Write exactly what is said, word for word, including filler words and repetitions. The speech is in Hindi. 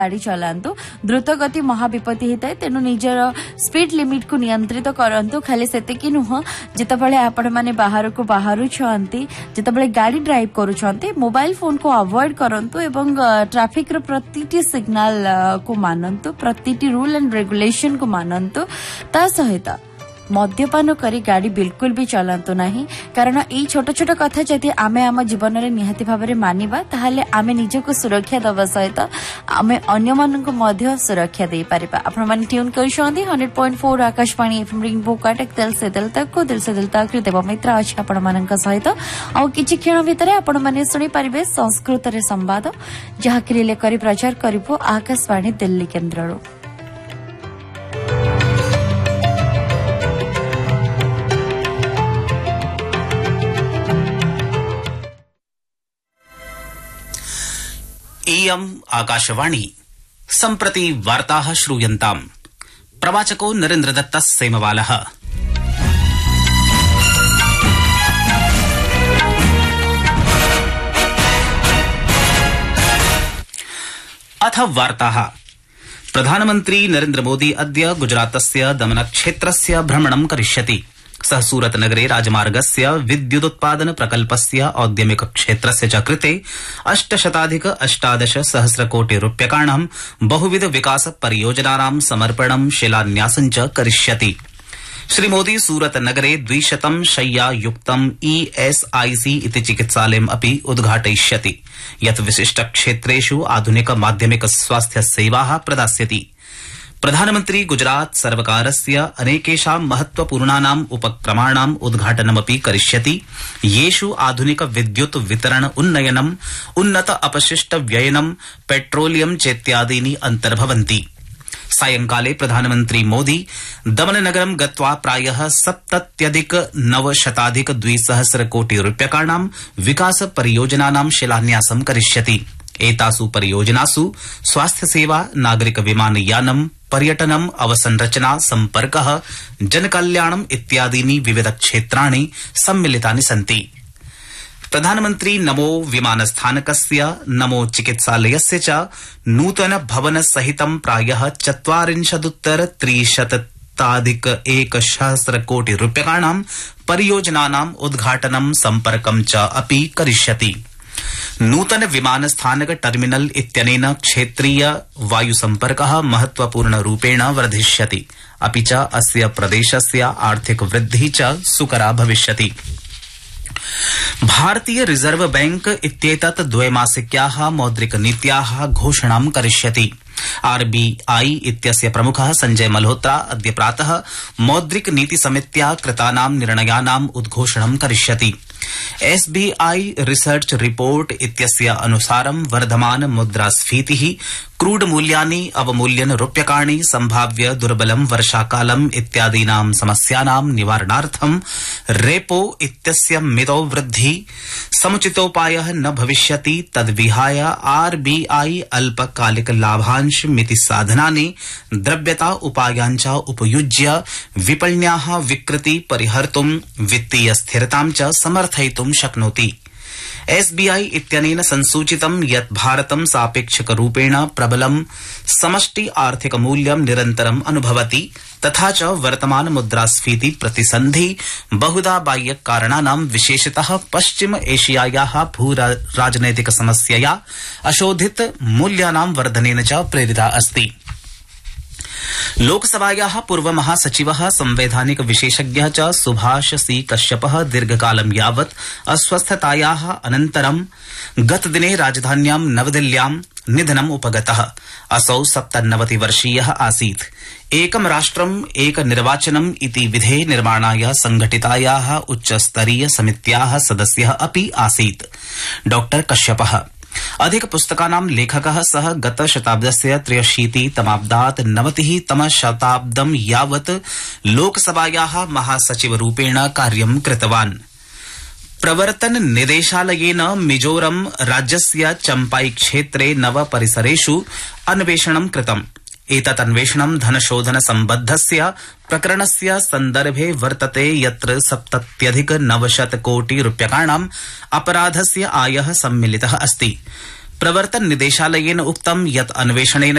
गाड़ी चलांतु द्रुत गति महाविपत्ति होता है तेणु निजर स्पीड लिमिट को नियंत्रित करंतु खाली सेतिकी नुह जितेबाला आपण माने बाहर को बाहर छांती जितेबाला गाड़ी ड्राइव करूछंती मोबाइल फोन को अवॉइड करंतु एवं ट्रैफिक रो प्रतिटी सिग्नल को मानंतु प्रतिटी रूल एंड रेगुलेशन को मानंतु ता सहित मद्यपान करी गाड़ी बिल्कुल भी चलांतु नहीं कारण एई छोट छोट कथा जदि आमे आम जीवन रे निहाती भाव रे मानिबा ताहाले आमे निजको सुरक्षा दबा सहित आमे अन्य माननको मध्य सुरक्षा दे परिबा। आपण माने tune करिसोंदी hundred point four Akashvani FM rainbow काटक दिल से दिल तक को दिल से दिल तक देव मित्र अछि आपण माननका सहित आ किछि क्षण भितरे आपण माने सुनि परिबे संस्कृत रे संवाद जहा क्रिले करी प्रचार करिवो आकाशवाणी दिल्ली केंद्ररो। इयम् आकाशवाणी सम्प्रति वार्ताः श्रूयन्ताम्। प्रवाचको नरेन्द्रदत्तः सेमवालः। अथ वार्ताः। प्रधानमन्त्री नरेन्द्र मोदी अद्य गुजरातस्य दमनक्षेत्रस्य भ्रमणं करिष्यति। सः सूरतनगरे राजमार्गस्य विद्युदुत्पादन प्रकल्पस्य औद्यमिक क्षेत्रस्य च कृते अष्टशताधिक अष्टादश सहस्र कोटि रूप्यकाणां बहुविध विकास परियोजनानां समर्पणं शिलान्यासं च करिष्यति। श्रीमोदी सूरतनगरे द्विशतं शय्यायुक्तं ईएसआईसी इति चिकित्सालयम् अपि उद्घाटयिष्यति यत् विशिष्ट क्षेत्रेषु आधुनिक माध्यमिक स्वास्थ्य सेवाः प्रदास्यति। प्रधानमन्त्री गुजरात सर्वकारस्य अनेकेषां महत्वपूर्णानाम् उपक्रमाणाम् उद्घाटनमपि करिष्यति येषु आधुनिक विद्युत् वितरण उन्नयनम् उन्नत अपशिष्ट व्ययनं पेट्रोलियम चेत्यादीनि अन्तर्भवन्ति। सायंकाले प्रधानमन्त्री मोदी दमननगरं गत्वा प्रायः सप्तत्यधिक नवशताधिक द्विसहस्र कोटि रूप्यकाणां विकास परियोजनानां शिलान्यासं करिष्यति। एतासु परियोजनासु स्वास्थ्य सेवा नागरिक विमानयानं पर्यटनम् अवसंरचना सम्पर्कः जनकल्याणम् इत्यादीनि विविध क्षेत्राणि सम्मिलितानि सन्ति। प्रधानमन्त्री नमो विमानस्थानकस्य नमो चिकित्सालयस्य च नूतन भवन सहितं प्रायः चत्वारिंशदुत्तर त्रिशताधिक एकसहस्र कोटि रूप्यकाणां परियोजनानाम् उद्घाटनं सम्पर्कं च अपि करिष्यति। नूतन विमानस्थानक टर्मिनल इत्यनेन क्षेत्रीय वायुसम्पर्कः महत्वपूर्णरूपेण वर्धिष्यति अपि च अस्य प्रदेशस्य आर्थिक वृद्धिः च सुकरा भविष्यति। भारतीय रिजर्व बैंक इत्येतत् द्वैमासिक्याः मौद्रिक नीत्याः घोषणां करिष्यति। आरबीआई इत्यस्य प्रमुखः संजय मल्होत्रा अद्य प्रातः मौद्रिक नीति समित्या कृतानां निर्णयानाम् उद्घोषणं करिष्यति। एसबीआई रिसर्च रिपोर्ट इत्यस्य अनुसारं वर्धमान मुद्रास्फीतिः क्रूड मूल्यानि अवमूल्यन रूप्यकाणि संभाव्य दुर्बलं वर्षाकालम् इत्यादीनां समस्यानां निवारणार्थं रेपो इत्यस्य मितौ वृद्धि समुचितोपायः न भविष्यति। तद्विहाय आरबीआई अल्पकालिक लाभांश मिति साधनानि द्रव्यता उपायान् च उपयुज्य विपण्याः विकृति परिहर्तुं वित्तीय स्थिरतां च समर्थयितुं शक्नोति। एसबीआई इत्यनेन संसूचितं यत् भारतं सापेक्षिकरूपेण प्रबलं समष्टि आर्थिक मूल्यं निरन्तरम् अनुभवति तथा च वर्तमान मुद्रास्फीति प्रतिसन्धि बहुधा बाह्य कारणानां विशेषतः पश्चिम एशियायाः भू राजनैतिक समस्यया अशोधित मूल्यानां वर्धनेन च प्रेरिता अस्ति। लोकसभायाः पूर्व महासचिवः संवैधानिक विशेषज्ञः च सुभाष सी कश्यपः दीर्घकालं यावत् अस्वस्थतायाः अनन्तरं गतदिने राजधान्यां नवदिल्ल्यां निधनम् उपगतः। असौ सप्तनवति वर्षीयः आसीत्। एकं राष्ट्रम् एक निर्वाचनम् इति विधे निर्माणाय संघटितायाः उच्चस्तरीय समित्याः सदस्यः अपि आसीत्। डॉ कश्यपः अधिक पुस्तकानां लेखकः सः गत शताब्दस्य त्र्यशीति तमाब्दात् नवतिः तम शताब्दं यावत् लोकसभायाः महासचिवरूपेण कार्यं कृतवान्। प्रवर्तन निदेशालयेन मिजोरम राज्यस्य चम्पाई क्षेत्रे नव परिसरेषु अन्वेषणं कृतम्। एतत् अन्वेषणं धनशोधन सम्बद्धस्य प्रकरणस्य सन्दर्भे वर्तते यत्र सप्तत्यधिक नवशत कोटि रूप्यकाणां अपराधस्य आयः सम्मिलितः अस्ति। प्रवर्तन निदेशालयेन उक्तं यत् अन्वेषणेन